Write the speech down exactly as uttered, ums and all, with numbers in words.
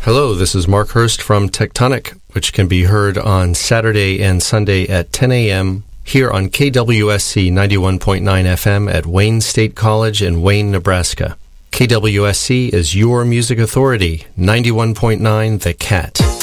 Hello, this is Mark Hurst from Tectonic, which can be heard on Saturday and Sunday at ten a.m. here on K W S C ninety-one point nine F M at Wayne State College in Wayne, Nebraska. K W S C is your music authority, ninety-one point nine The Cat.